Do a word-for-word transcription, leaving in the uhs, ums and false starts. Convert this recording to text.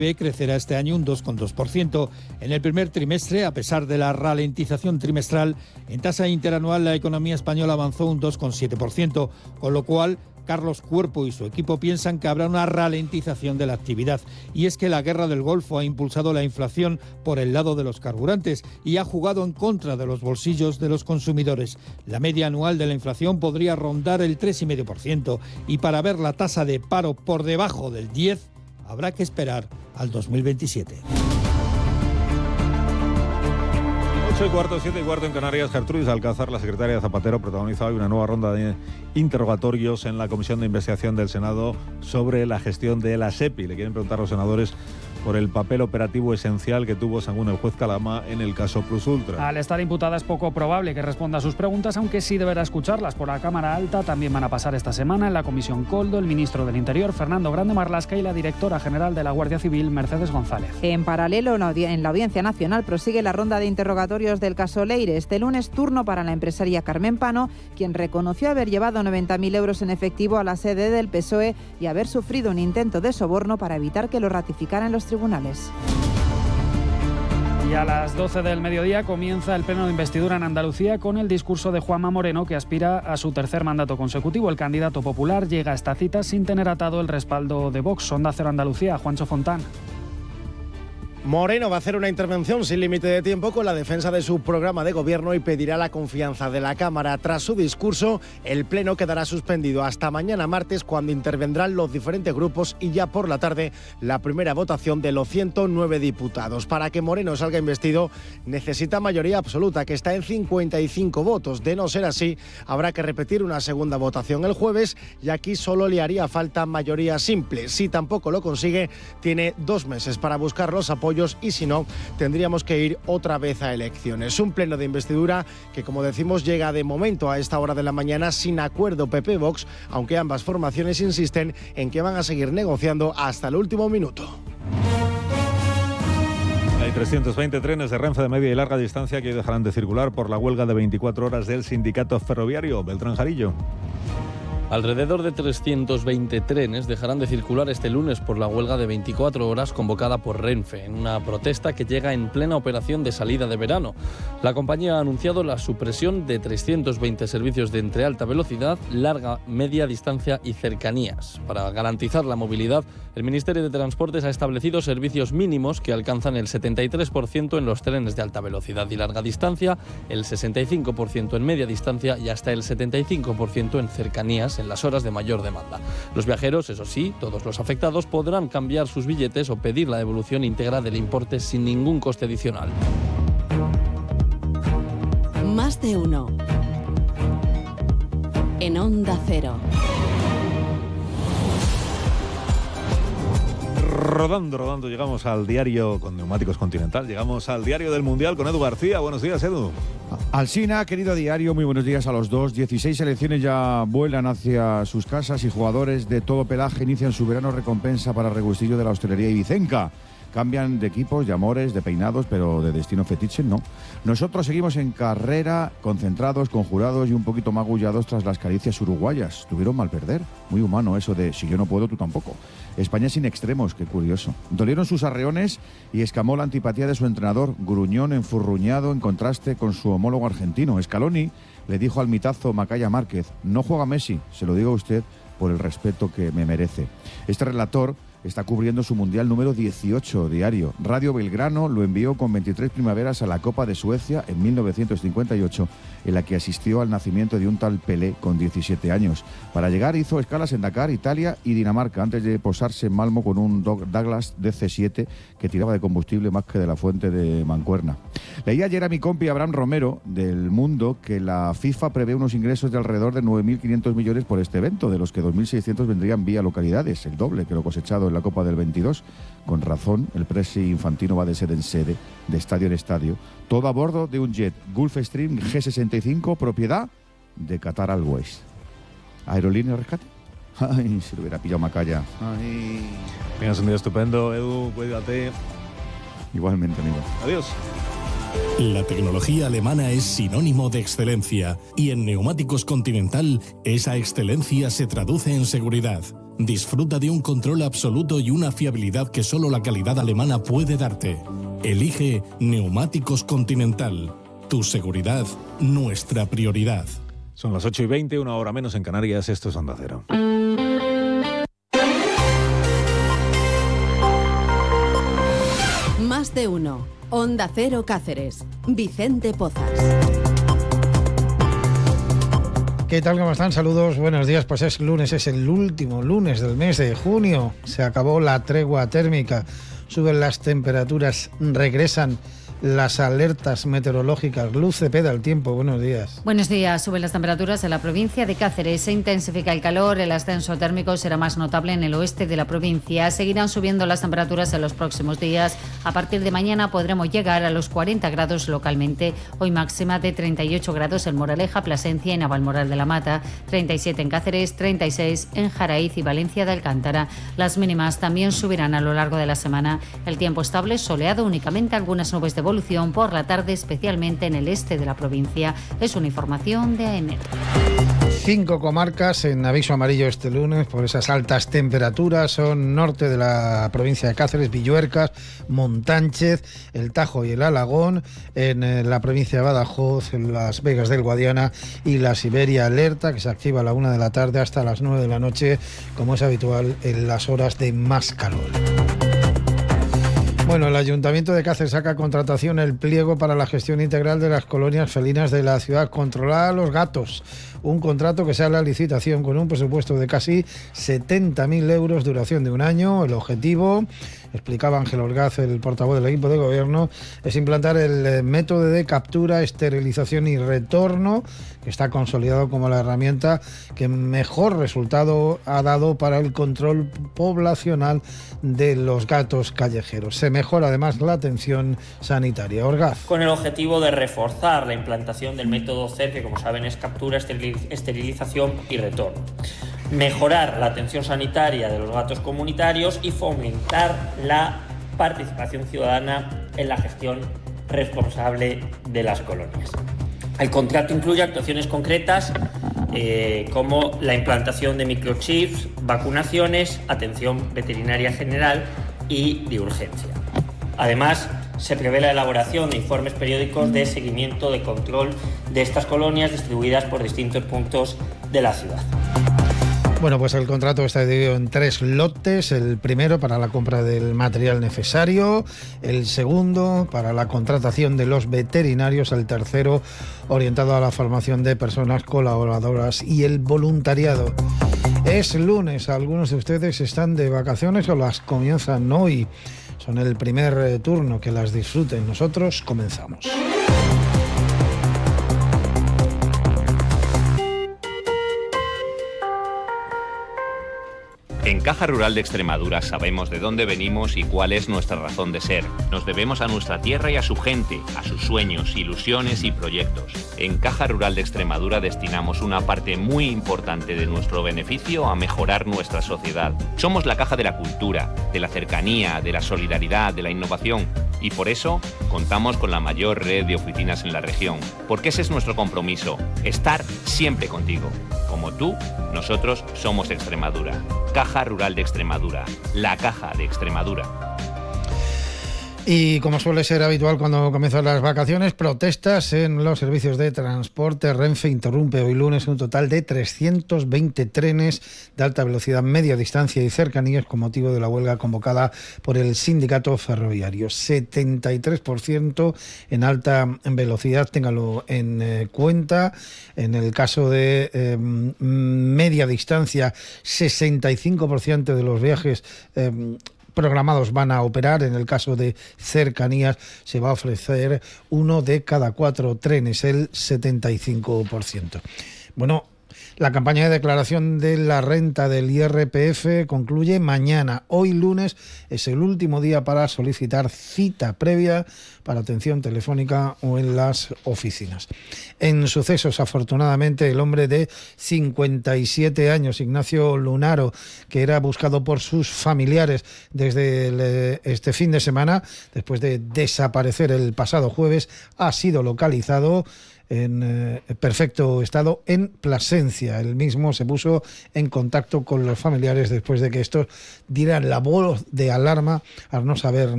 crecerá este año un dos coma dos por ciento. En el primer trimestre, a pesar de la ralentización trimestral, en tasa interanual la economía española avanzó un dos coma siete por ciento, con lo cual Carlos Cuerpo y su equipo piensan que habrá una ralentización de la actividad. Y es que la guerra del Golfo ha impulsado la inflación por el lado de los carburantes y ha jugado en contra de los bolsillos de los consumidores. La media anual de la inflación podría rondar el tres coma cinco por ciento y para ver la tasa de paro por debajo del diez por ciento habrá que esperar al dos mil veintisiete. ocho y cuarto, siete y cuarto en Canarias. Gertrudis Alcázar, la secretaria de Zapatero, protagoniza hoy una nueva ronda de interrogatorios en la Comisión de Investigación del Senado sobre la gestión de la SEPI. Le quieren preguntar a los senadores por el papel operativo esencial que tuvo, según el juez Calama, en el caso Plus Ultra. Al estar imputada es poco probable que responda a sus preguntas, aunque sí deberá escucharlas por la Cámara Alta. También van a pasar esta semana en la Comisión Coldo el ministro del Interior, Fernando Grande Marlaska, y la directora general de la Guardia Civil, Mercedes González. En paralelo, en la Audiencia Nacional prosigue la ronda de interrogatorios del caso Leire. Este lunes, turno para la empresaria Carmen Pano, quien reconoció haber llevado noventa mil euros en efectivo a la sede del P S O E y haber sufrido un intento de soborno para evitar que lo ratificaran los tribunales. Y a las doce del mediodía comienza el pleno de investidura en Andalucía con el discurso de Juanma Moreno, que aspira a su tercer mandato consecutivo. El candidato popular llega a esta cita sin tener atado el respaldo de Vox. Onda Cero Andalucía, Juancho Fontán. Moreno va a hacer una intervención sin límite de tiempo con la defensa de su programa de gobierno y pedirá la confianza de la Cámara. Tras su discurso, el pleno quedará suspendido hasta mañana martes, cuando intervendrán los diferentes grupos, y ya por la tarde la primera votación de los ciento nueve diputados. Para que Moreno salga investido necesita mayoría absoluta, que está en cincuenta y cinco votos. De no ser así, habrá que repetir una segunda votación el jueves, y aquí solo le haría falta mayoría simple. Si tampoco lo consigue, tiene dos meses para buscar los apoyos, y si no, tendríamos que ir otra vez a elecciones. Un pleno de investidura que, como decimos, llega de momento a esta hora de la mañana sin acuerdo P P-Vox, aunque ambas formaciones insisten en que van a seguir negociando hasta el último minuto. Hay trescientos veinte trenes de Renfe de media y larga distancia que hoy dejarán de circular por la huelga de veinticuatro horas del sindicato ferroviario. Beltrán Jarillo. Alrededor de trescientos veinte trenes dejarán de circular este lunes por la huelga de veinticuatro horas convocada por Renfe, en una protesta que llega en plena operación de salida de verano. La compañía ha anunciado la supresión de trescientos veinte servicios de entre alta velocidad, larga, media distancia y cercanías. Para garantizar la movilidad, el Ministerio de Transportes ha establecido servicios mínimos que alcanzan el setenta y tres por ciento en los trenes de alta velocidad y larga distancia, el sesenta y cinco por ciento en media distancia y hasta el setenta y cinco por ciento en cercanías en las horas de mayor demanda. Los viajeros, eso sí, todos los afectados, podrán cambiar sus billetes o pedir la devolución íntegra del importe sin ningún coste adicional. Más de uno. En Onda Cero. Rodando, rodando, llegamos al diario con Neumáticos Continental, llegamos al diario del Mundial con Edu García. Buenos días, Edu. Alsina, querido diario, muy buenos días a los dos. dieciséis selecciones ya vuelan hacia sus casas y jugadores de todo pelaje inician su verano recompensa para regustillo de la hostelería ibicenca. Cambian de equipos, de amores, de peinados, pero de destino fetiche no. Nosotros seguimos en carrera, concentrados, conjurados y un poquito magullados tras las caricias uruguayas. Tuvieron mal perder. Muy humano eso de si yo no puedo, tú tampoco. España sin extremos, qué curioso. Dolieron sus arreones y escamó la antipatía de su entrenador, gruñón, enfurruñado, en contraste con su homólogo argentino. Scaloni le dijo al mitazo Macaya Márquez: no juega Messi, se lo digo a usted por el respeto que me merece. Este relator está cubriendo su Mundial número dieciocho diario. Radio Belgrano lo envió con veintitrés primaveras a la Copa de Suecia en mil novecientos cincuenta y ocho, en la que asistió al nacimiento de un tal Pelé con diecisiete años. Para llegar hizo escalas en Dakar, Italia y Dinamarca, antes de posarse en Malmo con un Douglas D C siete que tiraba de combustible más que de la fuente de Mancuerna. Leía ayer a mi compi Abraham Romero del Mundo que la FIFA prevé unos ingresos de alrededor de nueve mil quinientos millones por este evento, de los que dos mil seiscientos vendrían vía localidades, el doble que lo cosechado en la Copa del veintidós. Con razón, el presi Infantino va de sede en sede, de estadio en estadio, todo a bordo de un jet Gulfstream G sesenta y cinco, propiedad de Qatar Airways. ¿Aerolínea rescate? Ay, si lo hubiera pillado Macaya. Ay. Tengas un día estupendo, Edu, cuídate. Igualmente, amigo. Adiós. La tecnología alemana es sinónimo de excelencia y en Neumáticos Continental esa excelencia se traduce en seguridad. Disfruta de un control absoluto y una fiabilidad que solo la calidad alemana puede darte. Elige Neumáticos Continental. Tu seguridad, nuestra prioridad. Son las ocho y veinte, una hora menos en Canarias. Esto es Onda Cero. Más de uno. Onda Cero Cáceres. Vicente Pozas. ¿Qué tal? ¿Cómo están? Saludos, buenos días. Pues es lunes, es el último lunes del mes de junio. Se acabó la tregua térmica, suben las temperaturas, regresan las alertas meteorológicas. Luz Cepeda, el tiempo, buenos días. Buenos días. Suben las temperaturas en la provincia de Cáceres, se intensifica el calor, el ascenso térmico será más notable en el oeste de la provincia. Seguirán subiendo las temperaturas en los próximos días. A partir de mañana podremos llegar a los cuarenta grados localmente. Hoy máxima de treinta y ocho grados en Moraleja, Plasencia y Navalmoral de la Mata, treinta y siete en Cáceres, treinta y seis en Jaraíz y Valencia de Alcántara. Las mínimas también subirán a lo largo de la semana. El tiempo estable, soleado, únicamente algunas nubes de evolución por la tarde, especialmente en el este de la provincia. Es una información de A E M E T. Cinco comarcas en aviso amarillo este lunes por esas altas temperaturas. Son norte de la provincia de Cáceres, Villuercas, Montánchez, el Tajo y el Alagón. En la provincia de Badajoz, en las Vegas del Guadiana y la Siberia Alerta, que se activa a la una de la tarde hasta las nueve de la noche, como es habitual en las horas de más calor. Bueno, el Ayuntamiento de Cáceres saca a contratación el pliego para la gestión integral de las colonias felinas de la ciudad. Controlar a los gatos. Un contrato que sale a licitación con un presupuesto de casi setenta mil euros, duración de un año. El objetivo, explicaba Ángel Orgaz, el portavoz del equipo de gobierno, es implantar el método de captura, esterilización y retorno, que está consolidado como la herramienta que mejor resultado ha dado para el control poblacional de los gatos callejeros. Se mejora además la atención sanitaria. Orgaz. Con el objetivo de reforzar la implantación del método C E R, que como saben es captura, esterilización y retorno. Mejorar la atención sanitaria de los gatos comunitarios y fomentar la participación ciudadana en la gestión responsable de las colonias. El contrato incluye actuaciones concretas eh, como la implantación de microchips, vacunaciones, atención veterinaria general y de urgencia. Además, se prevé la elaboración de informes periódicos de seguimiento de control de estas colonias distribuidas por distintos puntos de la ciudad. Bueno, pues el contrato está dividido en tres lotes. El primero para la compra del material necesario, el segundo para la contratación de los veterinarios, el tercero orientado a la formación de personas colaboradoras y el voluntariado. Es lunes, algunos de ustedes están de vacaciones o las comienzan hoy. Son el primer turno, que las disfruten. Nosotros comenzamos. En Caja Rural de Extremadura sabemos de dónde venimos y cuál es nuestra razón de ser. Nos debemos a nuestra tierra y a su gente, a sus sueños, ilusiones y proyectos. En Caja Rural de Extremadura destinamos una parte muy importante de nuestro beneficio a mejorar nuestra sociedad. Somos la caja de la cultura, de la cercanía, de la solidaridad, de la innovación. Y por eso contamos con la mayor red de oficinas en la región. Porque ese es nuestro compromiso, estar siempre contigo. Como tú, nosotros somos Extremadura. Caja Rural de Extremadura, la caja de Extremadura. Y como suele ser habitual cuando comienzan las vacaciones, protestas en los servicios de transporte. Renfe interrumpe hoy lunes un total de trescientos veinte trenes de alta velocidad, media distancia y cercanías con motivo de la huelga convocada por el sindicato ferroviario. setenta y tres por ciento en alta velocidad, téngalo en eh, cuenta. En el caso de eh, media distancia, sesenta y cinco por ciento de los viajes eh, programados van a operar. En el caso de cercanías se va a ofrecer uno de cada cuatro trenes, el setenta y cinco por ciento. Bueno, la campaña de declaración de la renta del I R P F concluye mañana. Hoy lunes es el último día para solicitar cita previa para atención telefónica o en las oficinas. En sucesos, afortunadamente, el hombre de cincuenta y siete años, Ignacio Lunaro, que era buscado por sus familiares desde el, este fin de semana, después de desaparecer el pasado jueves, ha sido localizado. en eh, perfecto estado en Plasencia. El mismo se puso en contacto con los familiares después de que estos dieran la voz de alarma al no saber